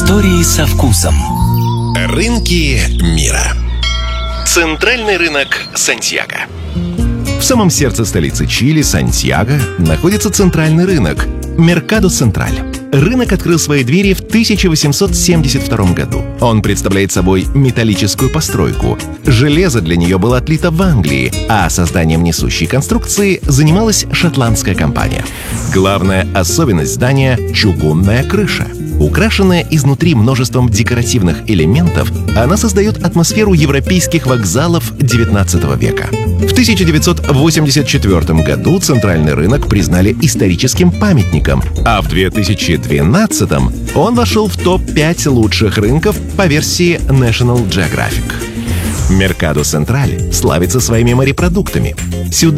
Истории со вкусом. Рынки мира. Центральный рынок Сантьяго. В самом сердце столицы Чили, Сантьяго, находится центральный рынок – Меркадо Централь. Рынок открыл свои двери в 1872 году. Он представляет собой металлическую постройку. Железо для нее было отлито в Англии, а созданием несущей конструкции занималась шотландская компания. Главная особенность здания – чугунная крыша. Украшенная изнутри множеством декоративных элементов, она создает атмосферу европейских вокзалов XIX века. В 1984 году центральный рынок признали историческим памятником, а в 2012 он вошел в топ-5 лучших рынков по версии National Geographic. Меркадо Централь славится своими морепродуктами. Сюда